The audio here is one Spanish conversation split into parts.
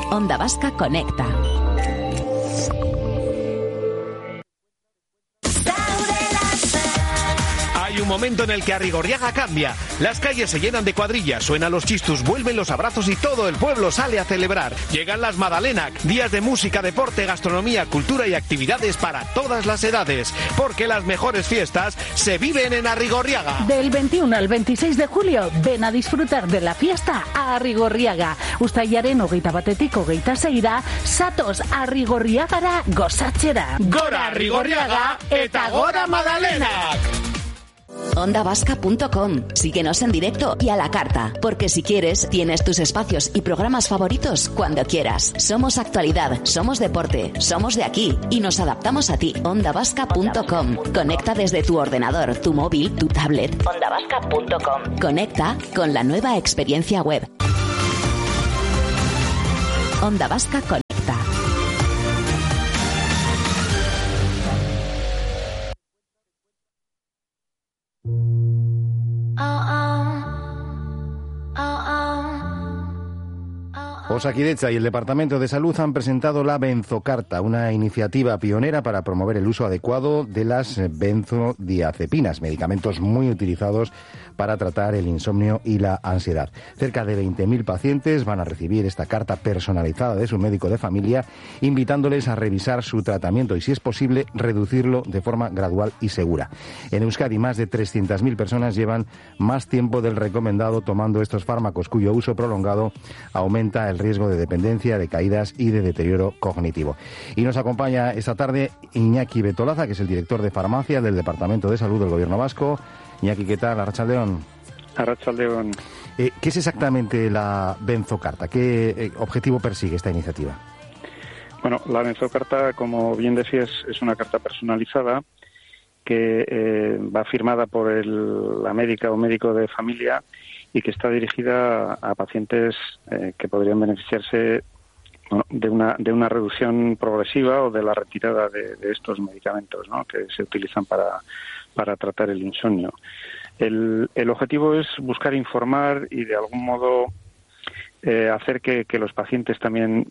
Onda Vasca Conecta. Hay un momento en el que Arrigorriaga cambia. Las calles se llenan de cuadrillas, suenan los chistus, vuelven los abrazos y todo el pueblo sale a celebrar. Llegan las Madalenac, días de música, deporte, gastronomía, cultura y actividades para todas las edades. Porque las mejores fiestas se viven en Arrigorriaga. Del 21 al 26 de julio, ven a disfrutar de la fiesta a Arrigorriaga. Uztailaren 21 hogeita seira, zatoz Arrigorriagara gozatzera. Gora Arrigorriaga eta gora Madalenac. Ondavasca.com. Síguenos en directo y a la carta, porque si quieres, tienes tus espacios y programas favoritos cuando quieras. Somos actualidad, somos deporte, somos de aquí y nos adaptamos a ti. Ondavasca.com. Conecta desde tu ordenador, tu móvil, tu tablet. Ondavasca.com. Conecta con la nueva experiencia web. Onda Vasca Conecta. Osakidetza y el Departamento de Salud han presentado la Benzocarta, una iniciativa pionera para promover el uso adecuado de las benzodiazepinas, medicamentos muy utilizados para tratar el insomnio y la ansiedad. Cerca de 20.000 pacientes van a recibir esta carta personalizada de su médico de familia, invitándoles a revisar su tratamiento y, si es posible, reducirlo de forma gradual y segura. En Euskadi, más de 300.000 personas llevan más tiempo del recomendado tomando estos fármacos, cuyo uso prolongado aumenta el riesgo de dependencia, de caídas y de deterioro cognitivo. Y nos acompaña esta tarde Iñaki Betolaza, que es el director de farmacia del Departamento de Salud del Gobierno Vasco. Iñaki, ¿qué tal? Arratsaldeon. Arratsaldeon. ¿Qué es exactamente la Benzocarta? ¿Qué objetivo persigue esta iniciativa? Bueno, la Benzocarta, como bien decías, es una carta personalizada que va firmada por la médica o médico de familia y que está dirigida a pacientes que podrían beneficiarse, bueno, de una reducción progresiva o de la retirada de estos medicamentos, ¿no?, que se utilizan para tratar el insomnio. El objetivo es buscar informar y de algún modo hacer que los pacientes también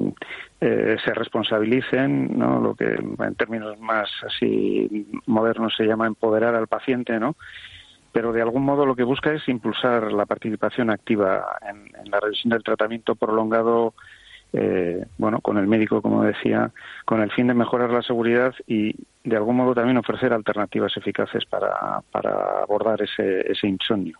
se responsabilicen, ¿no?, lo que en términos más así modernos se llama empoderar al paciente, ¿no?, pero de algún modo lo que busca es impulsar la participación activa en la revisión del tratamiento prolongado, con el médico, como decía, con el fin de mejorar la seguridad y de algún modo también ofrecer alternativas eficaces para abordar ese insomnio.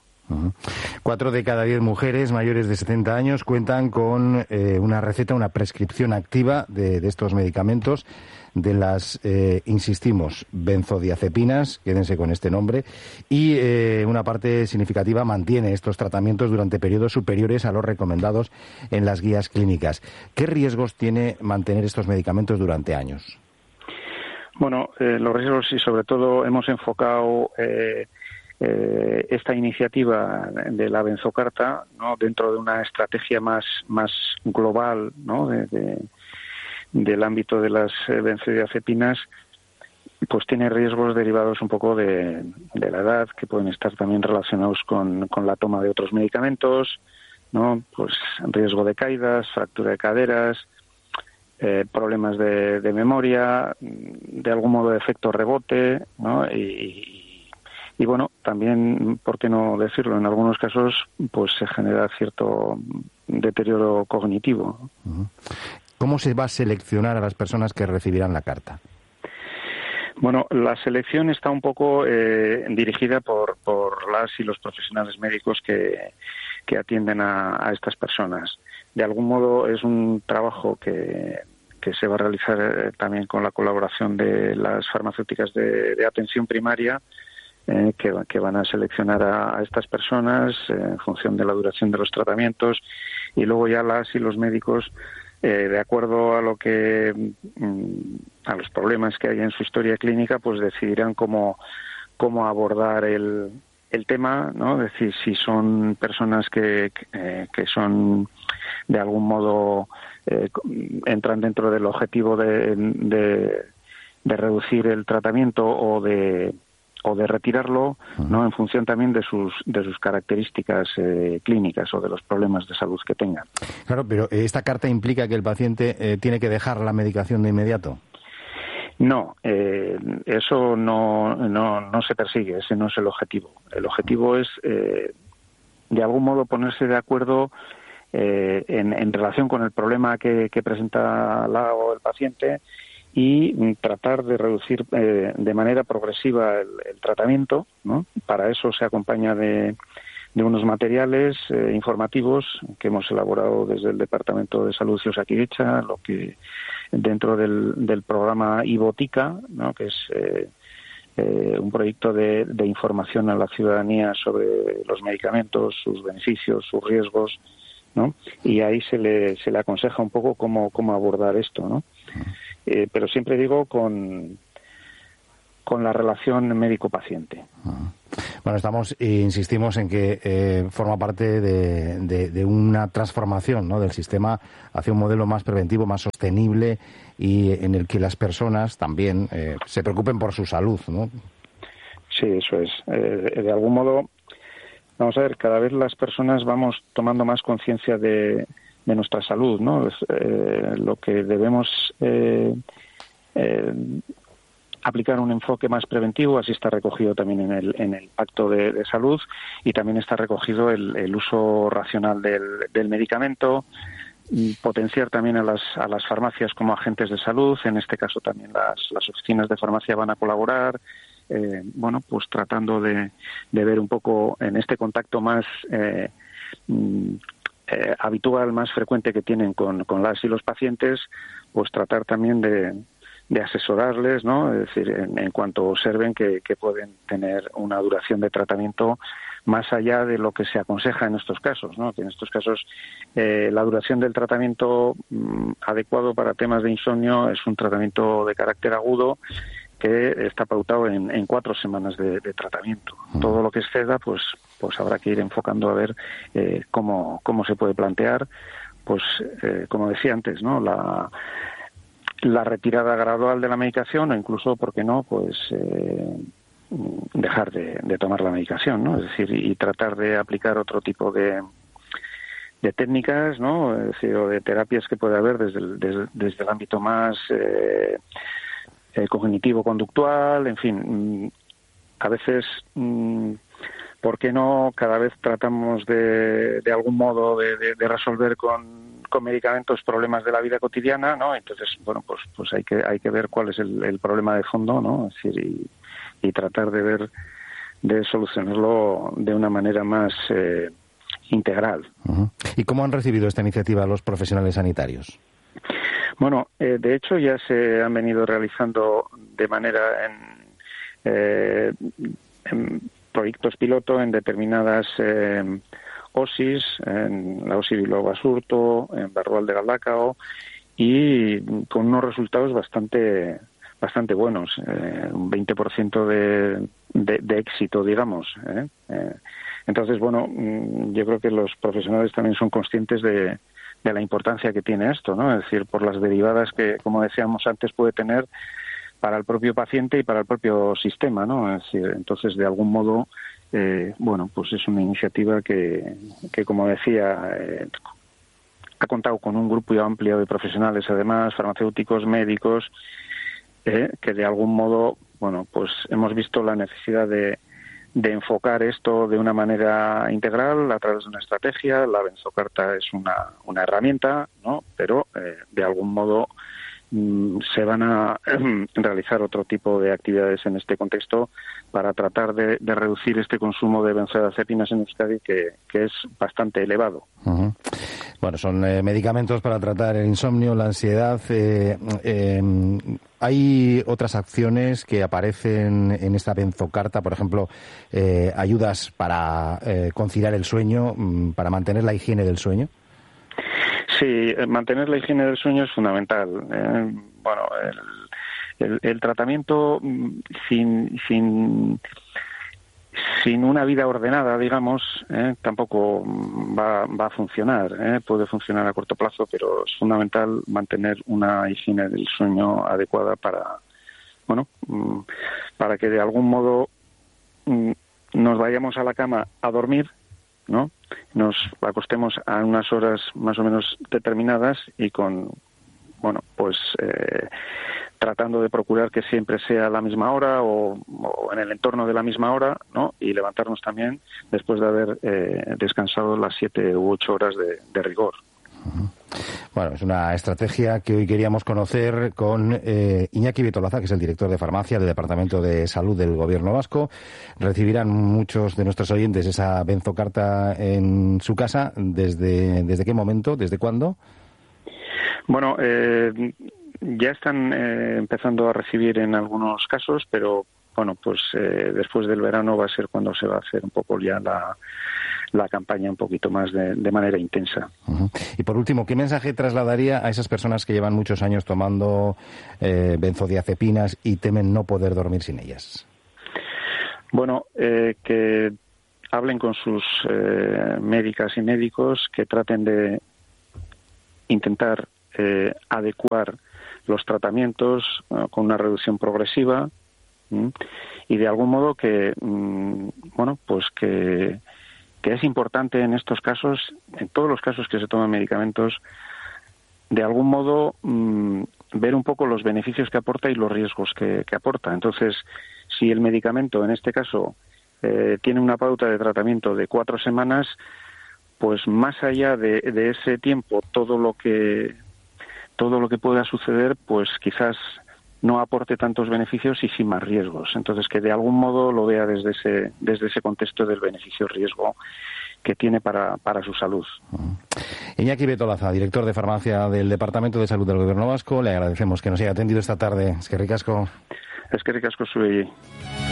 4 de cada 10 mujeres mayores de 70 años cuentan con una receta, una prescripción activa de estos medicamentos, de las, insistimos, benzodiazepinas, quédense con este nombre, y una parte significativa mantiene estos tratamientos durante periodos superiores a los recomendados en las guías clínicas. ¿Qué riesgos tiene mantener estos medicamentos durante años? Bueno, los riesgos, y sobre todo hemos enfocado esta iniciativa de la Benzocarta, ¿no?, dentro de una estrategia más global, ¿no?, del ámbito de las benzodiazepinas, pues tiene riesgos derivados un poco de la edad, que pueden estar también relacionados con la toma de otros medicamentos, ¿no?, pues riesgo de caídas, fractura de caderas, problemas de memoria, de algún modo de efecto rebote, ¿no?, y bueno, también, ¿por qué no decirlo? En algunos casos, pues se genera cierto deterioro cognitivo. ¿Cómo se va a seleccionar a las personas que recibirán la carta? Bueno, la selección está un poco dirigida por las y los profesionales médicos que atienden a estas personas. De algún modo es un trabajo que se va a realizar también con la colaboración de las farmacéuticas de atención primaria, que van a seleccionar a estas personas en función de la duración de los tratamientos, y luego ya las y los médicos, de acuerdo a a los problemas que hay en su historia clínica, pues decidirán cómo abordar el tema, ¿no? Es decir, si son personas que son de algún modo entran dentro del objetivo de reducir el tratamiento o de o de retirarlo, ¿no? En función también de sus características clínicas o de los problemas de salud que tengan. Claro, pero ¿esta carta implica que el paciente tiene que dejar la medicación de inmediato? No, eso no se persigue, ese no es el objetivo. El objetivo es, de algún modo, ponerse de acuerdo en relación con el problema que presenta la o el paciente y tratar de reducir de manera progresiva el tratamiento, ¿no? Para eso se acompaña de unos materiales informativos que hemos elaborado desde el Departamento de Salud de Osakidetza, lo que dentro del programa iBotica, ¿no? Que es un proyecto de información a la ciudadanía sobre los medicamentos, sus beneficios, sus riesgos, ¿no? Y ahí se le aconseja un poco cómo abordar esto, ¿no? Pero siempre digo con la relación médico-paciente. Bueno, insistimos en que forma parte de una transformación, ¿no? Del sistema hacia un modelo más preventivo, más sostenible y en el que las personas también se preocupen por su salud, ¿no? Sí, eso es. De algún modo, vamos a ver, cada vez las personas vamos tomando más conciencia de nuestra salud, ¿no? Lo que debemos aplicar un enfoque más preventivo, así está recogido también en el Pacto de Salud, y también está recogido el uso racional del medicamento, y potenciar también a las farmacias como agentes de salud. En este caso también las oficinas de farmacia van a colaborar, pues tratando de ver un poco en este contacto más habitual, más frecuente que tienen con las y los pacientes, pues tratar también de asesorarles, ¿no? Es decir, en cuanto observen que pueden tener una duración de tratamiento más allá de lo que se aconseja en estos casos, ¿no? Que en estos casos la duración del tratamiento adecuado para temas de insomnio es un tratamiento de carácter agudo que está pautado en 4 semanas de tratamiento. Todo lo que exceda, pues habrá que ir enfocando a ver cómo se puede plantear, pues como decía antes, ¿no? La retirada gradual de la medicación, o incluso, ¿por qué no?, pues dejar de tomar la medicación, ¿no? Es decir, y tratar de aplicar otro tipo de técnicas, ¿no? Es decir, o de terapias que puede haber desde el ámbito más cognitivo-conductual, en fin. A veces, ¿por qué no? Cada vez tratamos de algún modo de resolver con medicamentos problemas de la vida cotidiana, ¿no? Entonces, bueno, pues hay que ver cuál es el problema de fondo, ¿no? Es decir, y tratar de solucionarlo de una manera más integral. Uh-huh. ¿Y cómo han recibido esta iniciativa los profesionales sanitarios? Bueno, de hecho ya se han venido realizando de manera en proyectos piloto en determinadas OSIs, en la OSI Bilbao Basurto, en Barrualde de Galdakao, y con unos resultados bastante buenos, un 20% de éxito, digamos. Entonces, bueno, yo creo que los profesionales también son conscientes de la importancia que tiene esto, ¿no? Es decir, por las derivadas que, como decíamos antes, puede tener para el propio paciente y para el propio sistema, ¿no? Es decir, entonces, de algún modo, pues es una iniciativa que como decía, ha contado con un grupo amplio de profesionales, además, farmacéuticos, médicos, que de algún modo, bueno, pues hemos visto la necesidad de enfocar esto de una manera integral a través de una estrategia. La benzocarta es una herramienta, ¿no? Pero de algún modo se van a realizar otro tipo de actividades en este contexto para tratar de reducir este consumo de benzodiazepinas en Euskadi, que es bastante elevado. Uh-huh. Bueno, son medicamentos para tratar el insomnio, la ansiedad. Hay otras acciones que aparecen en esta benzocarta, por ejemplo, ayudas para conciliar el sueño, para mantener la higiene del sueño. Sí, mantener la higiene del sueño es fundamental. Bueno, el tratamiento sin una vida ordenada, digamos, tampoco va a funcionar. Puede funcionar a corto plazo, pero es fundamental mantener una higiene del sueño adecuada para que de algún modo nos vayamos a la cama a dormir, ¿no? Nos acostemos a unas horas más o menos determinadas y tratando de procurar que siempre sea a la misma hora o en el entorno de la misma hora, ¿no? Y levantarnos también después de haber descansado las 7 u 8 horas de rigor. Bueno, es una estrategia que hoy queríamos conocer con Iñaki Betolaza, que es el director de farmacia del Departamento de Salud del Gobierno Vasco. Recibirán muchos de nuestros oyentes esa benzocarta en su casa. ¿Desde qué momento? ¿Desde cuándo? Bueno, ya están empezando a recibir en algunos casos, pero bueno, pues después del verano va a ser cuando se va a hacer un poco ya la campaña un poquito más de manera intensa. Uh-huh. Y por último, ¿qué mensaje trasladaría a esas personas que llevan muchos años tomando benzodiazepinas y temen no poder dormir sin ellas? Bueno, que hablen con sus médicas y médicos, que traten de intentar adecuar los tratamientos con una reducción progresiva y de algún modo que es importante en estos casos, en todos los casos que se toman medicamentos, de algún modo ver un poco los beneficios que aporta y los riesgos que aporta. Entonces, si el medicamento, en este caso, tiene una pauta de tratamiento de 4 semanas, pues más allá de ese tiempo, todo lo que pueda suceder, pues quizás no aporte tantos beneficios y sí más riesgos. Entonces, que de algún modo lo vea desde ese contexto del beneficio-riesgo que tiene para su salud. Iñaki Betolaza, director de farmacia del Departamento de Salud del Gobierno Vasco, le agradecemos que nos haya atendido esta tarde. Eskerrik asko. Eskerrik asko zuei.